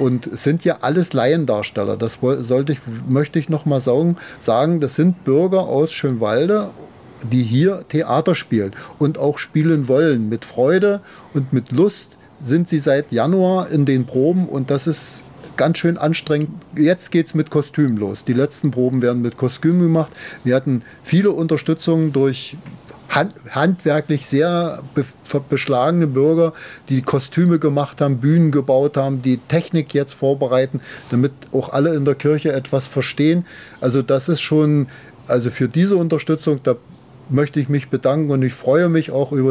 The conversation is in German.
Und es sind ja alles Laiendarsteller. Möchte ich noch mal sagen, das sind Bürger aus Schönwalde, die hier Theater spielen und auch spielen wollen. Mit Freude und mit Lust sind sie seit Januar in den Proben und das ist ganz schön anstrengend. Jetzt geht es mit Kostüm los. Die letzten Proben werden mit Kostüm gemacht. Wir hatten viele Unterstützungen durch handwerklich sehr beschlagene Bürger, die Kostüme gemacht haben, Bühnen gebaut haben, die Technik jetzt vorbereiten, damit auch alle in der Kirche etwas verstehen. Also das ist schon, also für diese Unterstützung, da möchte ich mich bedanken und ich freue mich auch über